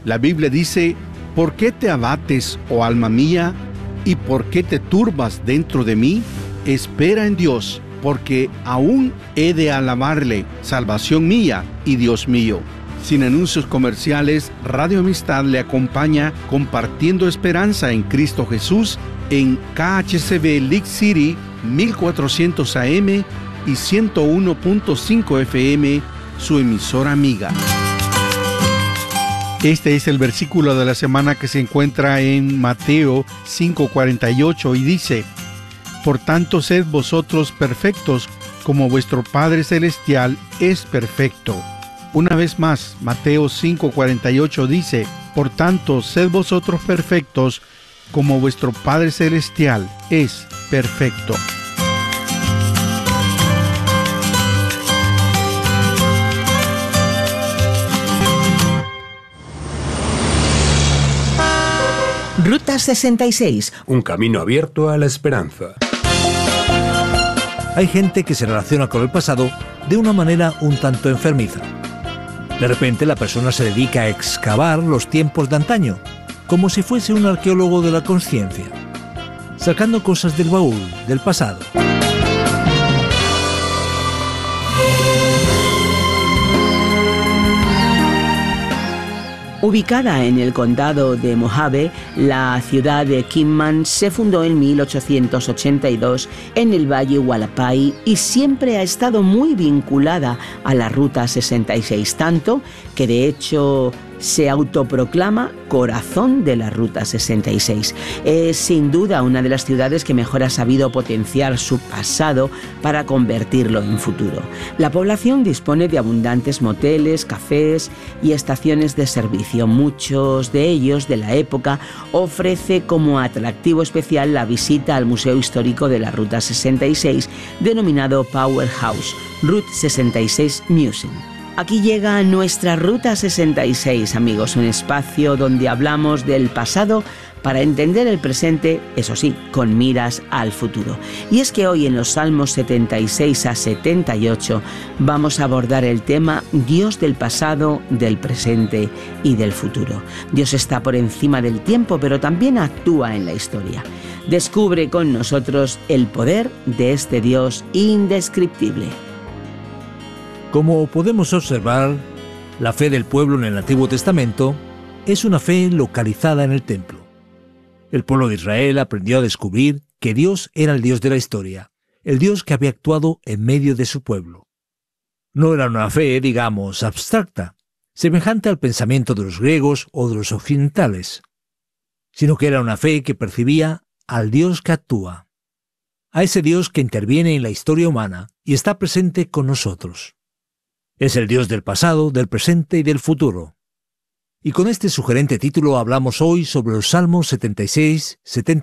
La Biblia dice: ¿por qué te abates, oh alma mía? ¿Y por qué te turbas dentro de mí? Espera en Dios, porque aún he de alabarle, salvación mía y Dios mío. Sin anuncios comerciales, Radio Amistad le acompaña compartiendo esperanza en Cristo Jesús en KHCB League City 1400 AM y 101.5 FM, su emisora amiga. Este es el versículo de la semana que se encuentra en Mateo 5:48 y dice: Por tanto, sed vosotros perfectos, como vuestro Padre Celestial es perfecto. Una vez más, Mateo 5:48 dice: Por tanto, sed vosotros perfectos, como vuestro Padre Celestial es perfecto. Ruta 66. Un camino abierto a la esperanza. Hay gente que se relaciona con el pasado de una manera un tanto enfermiza. De repente la persona se dedica a excavar los tiempos de antaño, como si fuese un arqueólogo de la conciencia, sacando cosas del baúl del pasado. Ubicada en el condado de Mojave, la ciudad de Kingman se fundó en 1882 en el Valle Hualapai y siempre ha estado muy vinculada a la Ruta 66, tanto que de hecho se autoproclama corazón de la Ruta 66. Es sin duda una de las ciudades que mejor ha sabido potenciar su pasado para convertirlo en futuro. La población dispone de abundantes moteles, cafés y estaciones de servicio. Muchos de ellos, de la época, ofrece como atractivo especial la visita al Museo Histórico de la Ruta 66, denominado Powerhouse, Route 66 Museum. Aquí llega nuestra Ruta 66, amigos, un espacio donde hablamos del pasado para entender el presente, eso sí, con miras al futuro. Y es que hoy en los Salmos 76 a 78 vamos a abordar el tema Dios del pasado, del presente y del futuro. Dios está por encima del tiempo, pero también actúa en la historia. Descubre con nosotros el poder de este Dios indescriptible. Como podemos observar, la fe del pueblo en el Antiguo Testamento es una fe localizada en el templo. El pueblo de Israel aprendió a descubrir que Dios era el Dios de la historia, el Dios que había actuado en medio de su pueblo. No era una fe, digamos, abstracta, semejante al pensamiento de los griegos o de los occidentales, sino que era una fe que percibía al Dios que actúa, a ese Dios que interviene en la historia humana y está presente con nosotros. Es el Dios del pasado, del presente y del futuro. Y con este sugerente título hablamos hoy sobre los Salmos 76,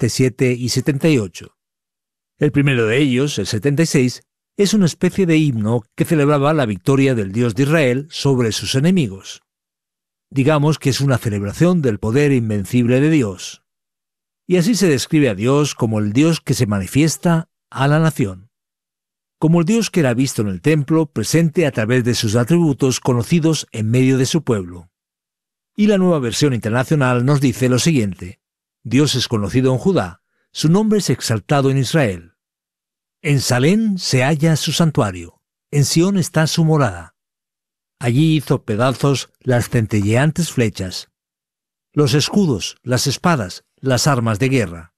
77 y 78. El primero de ellos, el 76, es una especie de himno que celebraba la victoria del Dios de Israel sobre sus enemigos. Digamos que es una celebración del poder invencible de Dios. Y así se describe a Dios como el Dios que se manifiesta a la nación, como el Dios que era visto en el templo, presente a través de sus atributos conocidos en medio de su pueblo. Y la Nueva Versión Internacional nos dice lo siguiente: Dios es conocido en Judá, su nombre es exaltado en Israel. En Salem se halla su santuario, en Sión está su morada. Allí hizo pedazos las centelleantes flechas, los escudos, las espadas, las armas de guerra.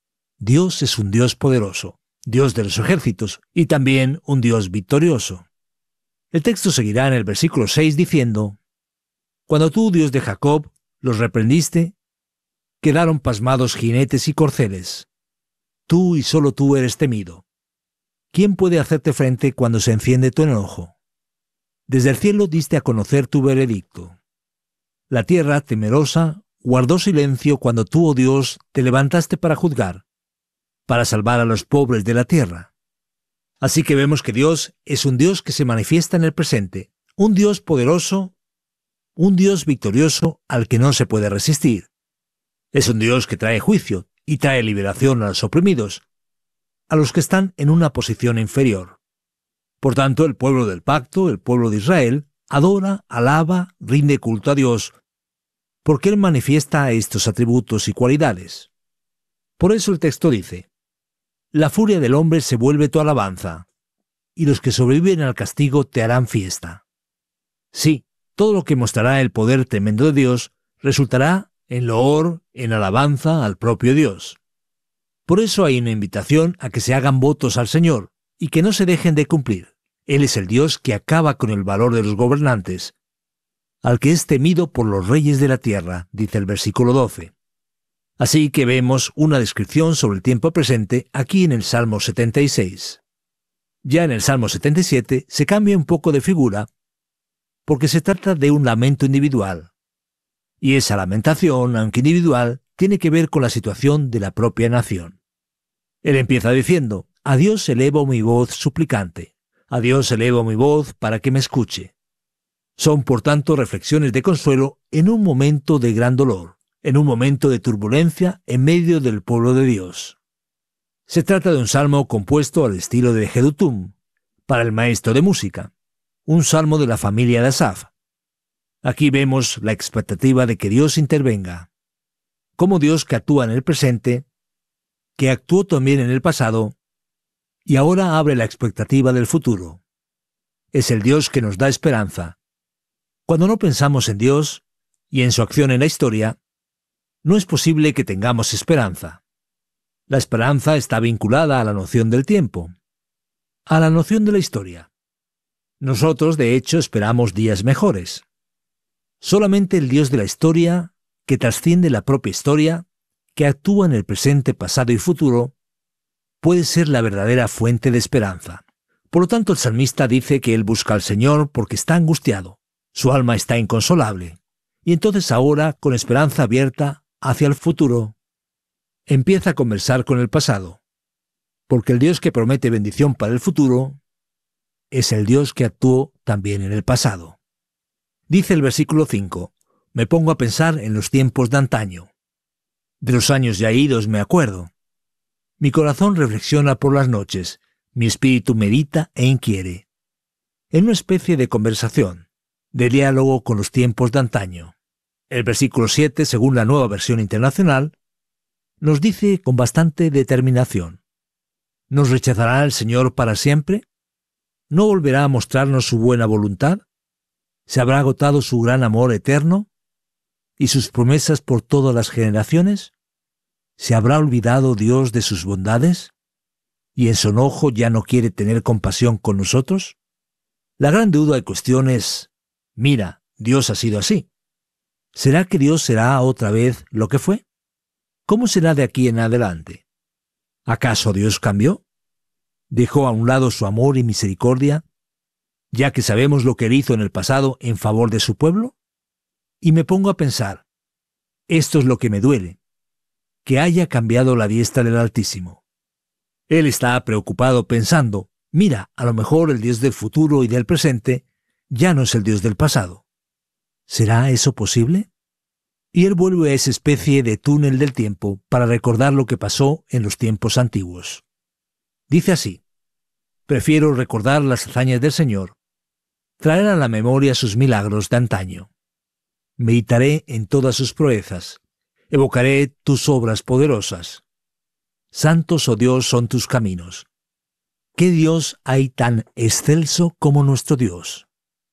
Dios es un Dios poderoso, Dios de los ejércitos, y también un Dios victorioso. El texto seguirá en el versículo 6 diciendo: Cuando tú, Dios de Jacob, los reprendiste, quedaron pasmados jinetes y corceles. Tú y solo tú eres temido. ¿Quién puede hacerte frente cuando se enciende tu enojo? Desde el cielo diste a conocer tu veredicto. La tierra, temerosa, guardó silencio cuando tú, oh Dios, te levantaste para juzgar, para salvar a los pobres de la tierra. Así que vemos que Dios es un Dios que se manifiesta en el presente, un Dios poderoso, un Dios victorioso al que no se puede resistir. Es un Dios que trae juicio y trae liberación a los oprimidos, a los que están en una posición inferior. Por tanto, el pueblo del pacto, el pueblo de Israel, adora, alaba, rinde culto a Dios, porque Él manifiesta estos atributos y cualidades. Por eso el texto dice: la furia del hombre se vuelve tu alabanza, y los que sobreviven al castigo te harán fiesta. Sí, todo lo que mostrará el poder tremendo de Dios resultará en loor, en alabanza al propio Dios. Por eso hay una invitación a que se hagan votos al Señor y que no se dejen de cumplir. Él es el Dios que acaba con el valor de los gobernantes, al que es temido por los reyes de la tierra, dice el versículo 12. Así que vemos una descripción sobre el tiempo presente aquí en el Salmo 76. Ya en el Salmo 77 se cambia un poco de figura, porque se trata de un lamento individual. Y esa lamentación, aunque individual, tiene que ver con la situación de la propia nación. Él empieza diciendo: a Dios elevo mi voz suplicante, a Dios elevo mi voz para que me escuche. Son, por tanto, reflexiones de consuelo en un momento de gran dolor, en un momento de turbulencia en medio del pueblo de Dios. Se trata de un salmo compuesto al estilo de Jedutum, para el maestro de música, un salmo de la familia de Asaf. Aquí vemos la expectativa de que Dios intervenga, como Dios que actúa en el presente, que actuó también en el pasado, y ahora abre la expectativa del futuro. Es el Dios que nos da esperanza. Cuando no pensamos en Dios y en su acción en la historia, no es posible que tengamos esperanza. La esperanza está vinculada a la noción del tiempo, a la noción de la historia. Nosotros, de hecho, esperamos días mejores. Solamente el Dios de la historia, que trasciende la propia historia, que actúa en el presente, pasado y futuro, puede ser la verdadera fuente de esperanza. Por lo tanto, el salmista dice que él busca al Señor porque está angustiado, su alma está inconsolable, y entonces ahora, con esperanza abierta hacia el futuro, empieza a conversar con el pasado, porque el Dios que promete bendición para el futuro es el Dios que actuó también en el pasado. Dice el versículo 5, me pongo a pensar en los tiempos de antaño. De los años ya idos me acuerdo. Mi corazón reflexiona por las noches, mi espíritu medita e inquiere. En una especie de conversación, de diálogo con los tiempos de antaño. El versículo 7, según la Nueva Versión Internacional, nos dice con bastante determinación: ¿nos rechazará el Señor para siempre? ¿No volverá a mostrarnos su buena voluntad? ¿Se habrá agotado su gran amor eterno y sus promesas por todas las generaciones? ¿Se habrá olvidado Dios de sus bondades y en su enojo ya no quiere tener compasión con nosotros? La gran duda y cuestión es: mira, Dios ha sido así. ¿Será que Dios será otra vez lo que fue? ¿Cómo será de aquí en adelante? ¿Acaso Dios cambió? ¿Dejó a un lado su amor y misericordia, ya que sabemos lo que él hizo en el pasado en favor de su pueblo? Y me pongo a pensar, esto es lo que me duele, que haya cambiado la diestra del Altísimo. Él está preocupado pensando, mira, a lo mejor el Dios del futuro y del presente ya no es el Dios del pasado. ¿Será eso posible? Y él vuelve a esa especie de túnel del tiempo para recordar lo que pasó en los tiempos antiguos. Dice así: prefiero recordar las hazañas del Señor, traer a la memoria sus milagros de antaño. Meditaré en todas sus proezas, evocaré tus obras poderosas. Santos, oh Dios, son tus caminos. ¿Qué Dios hay tan excelso como nuestro Dios?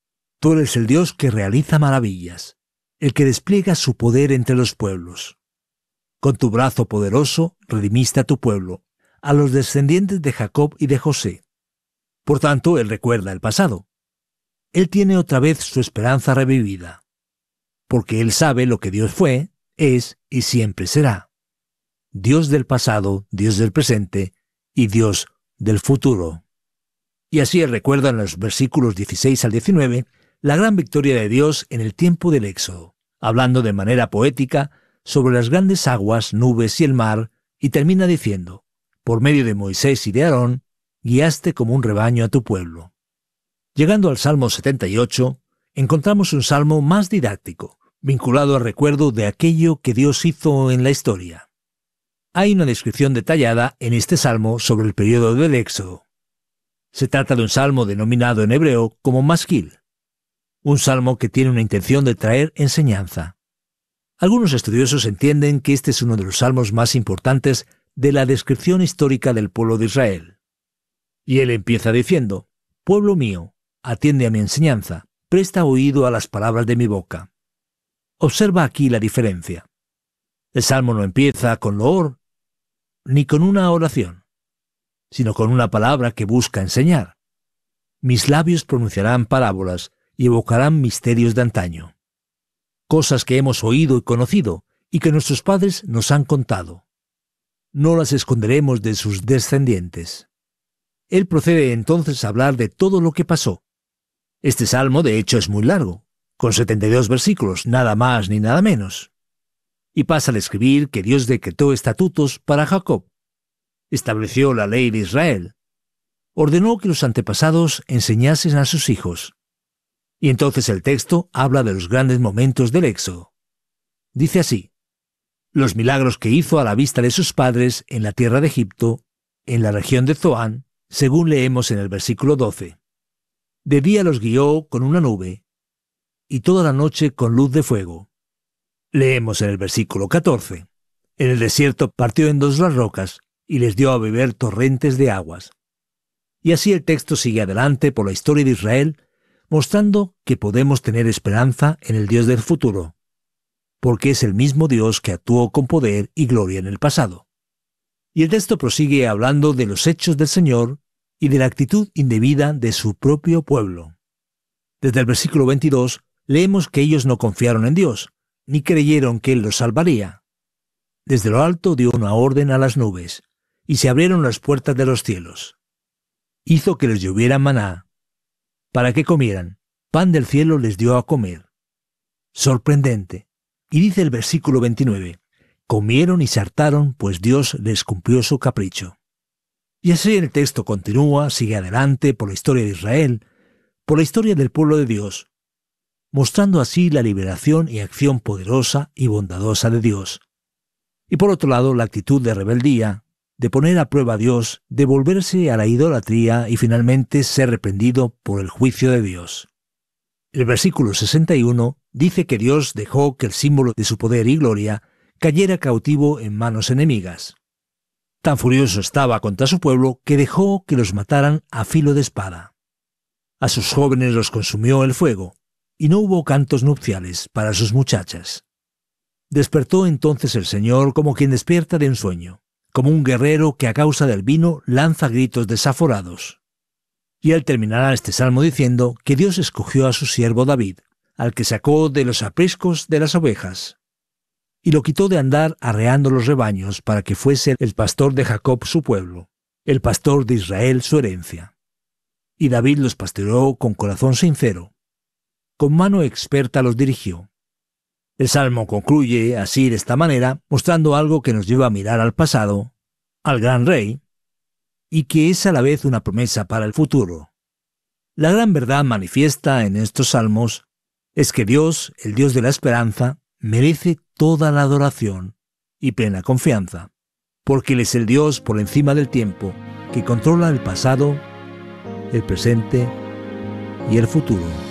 Tú eres el Dios que realiza maravillas, el que despliega su poder entre los pueblos. Con tu brazo poderoso redimiste a tu pueblo, a los descendientes de Jacob y de José. Por tanto, él recuerda el pasado. Él tiene otra vez su esperanza revivida, porque él sabe lo que Dios fue, es y siempre será. Dios del pasado, Dios del presente y Dios del futuro. Y así él recuerda en los versículos 16 al 19 la gran victoria de Dios en el tiempo del Éxodo, hablando de manera poética sobre las grandes aguas, nubes y el mar, y termina diciendo: por medio de Moisés y de Aarón, guiaste como un rebaño a tu pueblo. Llegando al Salmo 78, encontramos un salmo más didáctico, vinculado al recuerdo de aquello que Dios hizo en la historia. Hay una descripción detallada en este salmo sobre el periodo del Éxodo. Se trata de un salmo denominado en hebreo como masquil, un salmo que tiene una intención de traer enseñanza. Algunos estudiosos entienden que este es uno de los salmos más importantes de la descripción histórica del pueblo de Israel. Y él empieza diciendo: «Pueblo mío, atiende a mi enseñanza, presta oído a las palabras de mi boca». Observa aquí la diferencia. El salmo no empieza con loor, ni con una oración, sino con una palabra que busca enseñar. Mis labios pronunciarán parábolas y evocarán misterios de antaño. Cosas que hemos oído y conocido, y que nuestros padres nos han contado. No las esconderemos de sus descendientes. Él procede entonces a hablar de todo lo que pasó. Este salmo, de hecho, es muy largo, con 72 versículos, nada más ni nada menos. Y pasa a describir que Dios decretó estatutos para Jacob, estableció la ley de Israel, ordenó que los antepasados enseñasen a sus hijos. Y entonces el texto habla de los grandes momentos del Éxodo. Dice así: los milagros que hizo a la vista de sus padres en la tierra de Egipto, en la región de Zoán, según leemos en el versículo 12. De día los guió con una nube, y toda la noche con luz de fuego. Leemos en el versículo 14. En el desierto partió en dos las rocas, y les dio a beber torrentes de aguas. Y así el texto sigue adelante por la historia de Israel, mostrando que podemos tener esperanza en el Dios del futuro, porque es el mismo Dios que actuó con poder y gloria en el pasado. Y el texto prosigue hablando de los hechos del Señor y de la actitud indebida de su propio pueblo. Desde el versículo 22 leemos que ellos no confiaron en Dios, ni creyeron que Él los salvaría. Desde lo alto dio una orden a las nubes, y se abrieron las puertas de los cielos. Hizo que les lloviera maná, para que comieran. Pan del cielo les dio a comer. Sorprendente. Y dice el versículo 29, comieron y se hartaron, pues Dios les cumplió su capricho. Y así el texto continúa, sigue adelante por la historia de Israel, por la historia del pueblo de Dios, mostrando así la liberación y acción poderosa y bondadosa de Dios. Y por otro lado, la actitud de rebeldía, de poner a prueba a Dios, de volverse a la idolatría y finalmente ser reprendido por el juicio de Dios. El versículo 61 dice que Dios dejó que el símbolo de su poder y gloria cayera cautivo en manos enemigas. Tan furioso estaba contra su pueblo que dejó que los mataran a filo de espada. A sus jóvenes los consumió el fuego, y no hubo cantos nupciales para sus muchachas. Despertó entonces el Señor como quien despierta de un sueño, como un guerrero que a causa del vino lanza gritos desaforados. Y él terminará este salmo diciendo que Dios escogió a su siervo David, al que sacó de los apriscos de las ovejas, y lo quitó de andar arreando los rebaños para que fuese el pastor de Jacob su pueblo, el pastor de Israel su herencia. Y David los pastoreó con corazón sincero, con mano experta los dirigió. El salmo concluye así de esta manera, mostrando algo que nos lleva a mirar al pasado, al gran rey, y que es a la vez una promesa para el futuro. La gran verdad manifiesta en estos salmos es que Dios, el Dios de la esperanza, merece toda la adoración y plena confianza, porque Él es el Dios por encima del tiempo, que controla el pasado, el presente y el futuro.